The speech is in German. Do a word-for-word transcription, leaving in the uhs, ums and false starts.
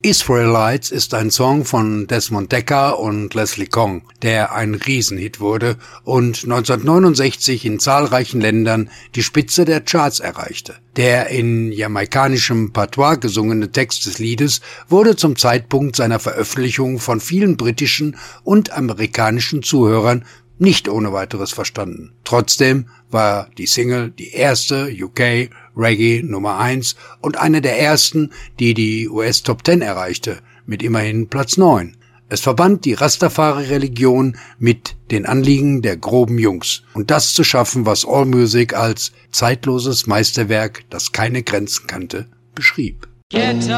Israelites ist ein Song von Desmond Dekker und Leslie Kong, der ein Riesenhit wurde und neunzehnhundertneunundsechzig in zahlreichen Ländern die Spitze der Charts erreichte. Der in jamaikanischem Patois gesungene Text des Liedes wurde zum Zeitpunkt seiner Veröffentlichung von vielen britischen und amerikanischen Zuhörern nicht ohne weiteres verstanden. Trotzdem war die Single die erste U K Reggae Nummer eins und eine der ersten, die die U S Top Ten erreichte, mit immerhin Platz neun. Es verband die Rastafari-Religion mit den Anliegen der groben Jungs und das zu schaffen, was Allmusic als zeitloses Meisterwerk, das keine Grenzen kannte, beschrieb.